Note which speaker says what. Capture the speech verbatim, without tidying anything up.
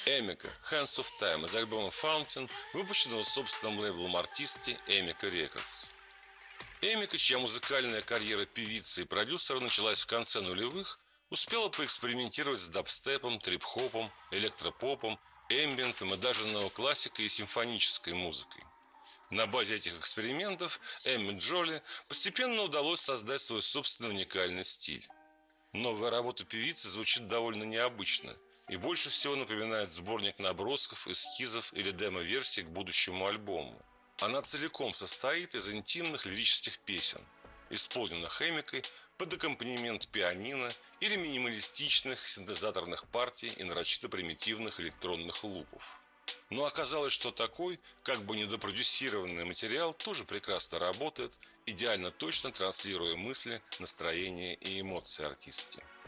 Speaker 1: Эмика Hands of Time из альбома Fountain, выпущенного собственным лейблом артистки Эмика Records. Эмика, чья музыкальная карьера певицы и продюсера началась в конце нулевых, успела поэкспериментировать с дабстепом, трип-хопом, электропопом, эмбиентом и даже неоклассикой и симфонической музыкой. На базе этих экспериментов Эмми Джоли постепенно удалось создать свой собственный уникальный стиль. Новая работа певицы звучит довольно необычно и больше всего напоминает сборник набросков, эскизов или демо-версий к будущему альбому. Она целиком состоит из интимных лирических песен, исполненных Эмикой под аккомпанемент пианино или минималистичных синтезаторных партий и нарочито примитивных электронных лупов. Но оказалось, что такой, как бы недопродюсированный материал тоже прекрасно работает, идеально точно транслируя мысли, настроения и эмоции артистки.